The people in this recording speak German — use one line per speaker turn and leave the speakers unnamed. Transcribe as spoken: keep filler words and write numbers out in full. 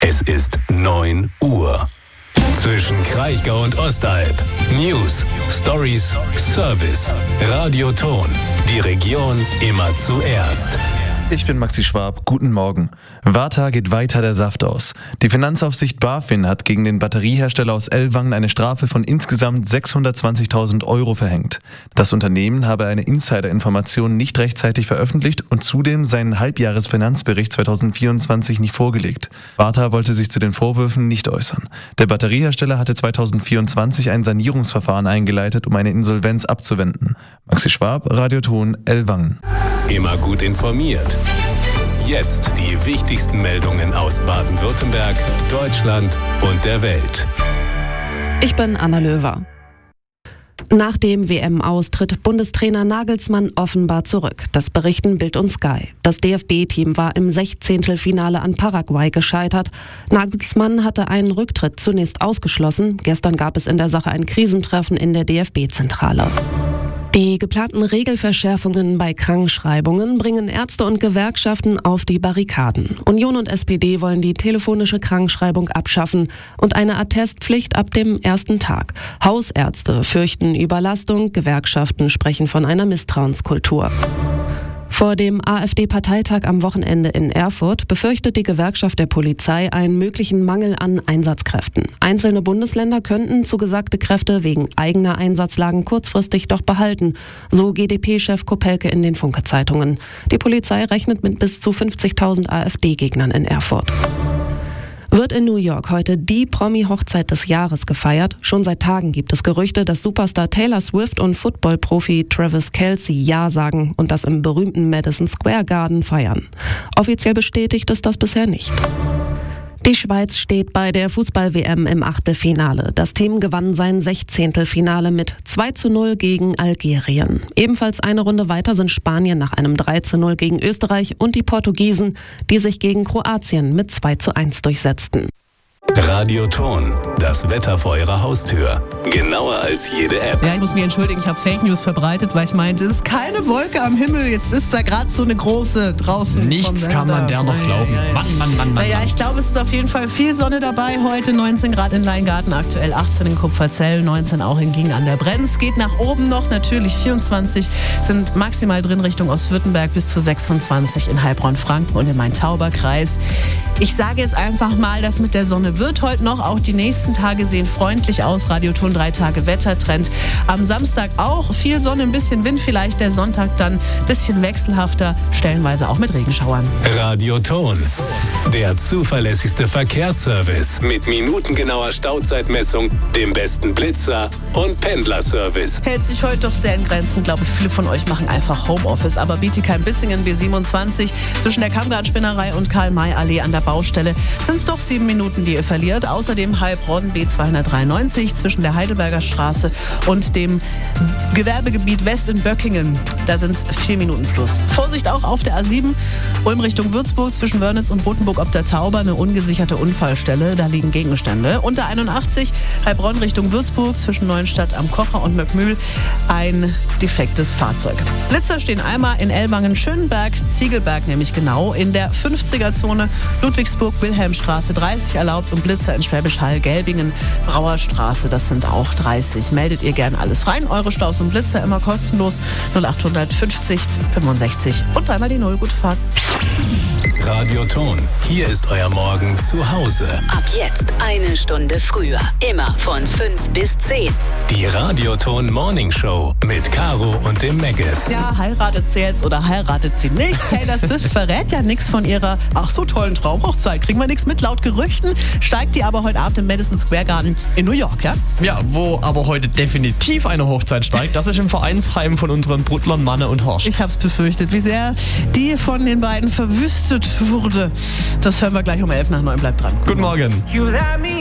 Es ist neun Uhr. Zwischen Kraichgau und Ostalb. News, Stories, Service. Radioton. Die Region immer zuerst.
Ich bin Maxi Schwab, guten Morgen. Warta geht weiter der Saft aus. Die Finanzaufsicht BaFin hat gegen den Batteriehersteller aus Ellwangen eine Strafe von insgesamt sechshundertzwanzigtausend Euro verhängt. Das Unternehmen habe eine Insider-Information nicht rechtzeitig veröffentlicht und zudem seinen Halbjahresfinanzbericht zweitausendvierundzwanzig nicht vorgelegt. Warta wollte sich zu den Vorwürfen nicht äußern. Der Batteriehersteller hatte zweitausendvierundzwanzig ein Sanierungsverfahren eingeleitet, um eine Insolvenz abzuwenden. Maxi Schwab, Radioton, Ellwangen.
Immer gut informiert. Jetzt die wichtigsten Meldungen aus Baden-Württemberg, Deutschland und der Welt.
Ich bin Anna Löwer. Nach dem W M-Aus tritt Bundestrainer Nagelsmann offenbar zurück. Das berichten Bild und Sky. Das D F B-Team war im Sechzehntelfinale an Paraguay gescheitert. Nagelsmann hatte einen Rücktritt zunächst ausgeschlossen. Gestern gab es in der Sache ein Krisentreffen in der D F B-Zentrale. Die geplanten Regelverschärfungen bei Krankschreibungen bringen Ärzte und Gewerkschaften auf die Barrikaden. Union und S P D wollen die telefonische Krankschreibung abschaffen und eine Attestpflicht ab dem ersten Tag. Hausärzte fürchten Überlastung, Gewerkschaften sprechen von einer Misstrauenskultur. Vor dem AfD-Parteitag am Wochenende in Erfurt befürchtet die Gewerkschaft der Polizei einen möglichen Mangel an Einsatzkräften. Einzelne Bundesländer könnten zugesagte Kräfte wegen eigener Einsatzlagen kurzfristig doch behalten, so G D P-Chef Kopelke in den Funke-Zeitungen. Die Polizei rechnet mit bis zu fünfzigtausend AfD-Gegnern in Erfurt. Wird in New York heute die Promi-Hochzeit des Jahres gefeiert? Schon seit Tagen gibt es Gerüchte, dass Superstar Taylor Swift und Football-Profi Travis Kelce Ja sagen und das im berühmten Madison Square Garden feiern. Offiziell bestätigt ist das bisher nicht. Die Schweiz steht bei der Fußball-W M im Achtelfinale. Das Team gewann sein Sechzehntelfinale mit zwei zu null gegen Algerien. Ebenfalls eine Runde weiter sind Spanien nach einem drei zu null gegen Österreich und die Portugiesen, die sich gegen Kroatien mit zwei zu eins durchsetzten.
Radioton, das Wetter vor Ihrer Haustür. Genauer als jede App.
Ja, ich muss mich entschuldigen, ich habe Fake News verbreitet, weil ich meinte, es ist keine Wolke am Himmel, jetzt ist da gerade so eine große draußen.
Nichts kann man der noch glauben.
Ja, ja, ja.
Mann, Mann, Mann, Mann.
Naja, ich glaube, es ist auf jeden Fall viel Sonne dabei. Heute neunzehn Grad in Leingarten, aktuell achtzehn in Kupferzell, neunzehn auch in Gingen an der Brenz. Geht nach oben noch, natürlich vierundzwanzig sind maximal drin Richtung Ostwürttemberg bis zu sechsundzwanzig in Heilbronn-Franken und im Main-Tauber-Kreis. Ich sage jetzt einfach mal, das mit der Sonne wird heute noch. Auch die nächsten Tage sehen freundlich aus. Radioton drei Tage Wettertrend. Am Samstag auch viel Sonne, ein bisschen Wind vielleicht. Der Sonntag dann ein bisschen wechselhafter, stellenweise auch mit Regenschauern.
Radioton, der zuverlässigste Verkehrsservice mit minutengenauer Stauzeitmessung, dem besten Blitzer und Pendlerservice.
Hält sich heute doch sehr in Grenzen, glaube ich. Viele von euch machen einfach Homeoffice. Aber Bietigheim-Bissingen B siebenundzwanzig zwischen der Kammgartenspinnerei und Karl-May-Allee an der Baustelle sind es doch sieben Minuten, die ihr verliert. Außerdem Heilbronn B zweihundertdreiundneunzig zwischen der Heidelberger Straße und dem Gewerbegebiet West in Böckingen. Da sind es vier Minuten plus. Vorsicht auch auf der A sieben, Ulm Richtung Würzburg zwischen Wörnitz und Rothenburg ob der Tauber, eine ungesicherte Unfallstelle. Da liegen Gegenstände. Unter einundachtzig Heilbronn Richtung Würzburg zwischen Neuenstadt am Kocher und Möckmühl ein defektes Fahrzeug. Blitzer stehen einmal in Ellwangen, Schönberg, Ziegelberg nämlich genau. In der fünfziger-Zone Ludwigsburg, Wilhelmstraße dreißig erlaubt und Blitzer in Schwäbisch Hall, Gelbingen, Brauerstraße, das sind auch dreißig. Meldet ihr gern alles rein. Eure Staus und Blitzer immer kostenlos. null acht fünfzig fünfundsechzig und dreimal die Null. Gute Fahrt.
Radioton, hier ist euer Morgen zu Hause.
Ab jetzt eine Stunde früher. Immer von fünf bis zehn.
Die Radioton Morning Show mit Caro und dem Megges.
Ja, heiratet sie jetzt oder heiratet sie nicht? Taylor Swift verrät ja nichts von ihrer ach so tollen Traumhochzeit. Kriegen wir nichts mit. Laut Gerüchten steigt die aber heute Abend im Madison Square Garden in New York, ja?
Ja, wo aber heute definitiv eine Hochzeit steigt, das ist im Vereinsheim von unseren Bruttlern Manne und Horst.
Ich hab's befürchtet, wie sehr die von den beiden verwüstet wurde. Das hören wir gleich um elf nach neun. Bleibt dran.
Guten Morgen.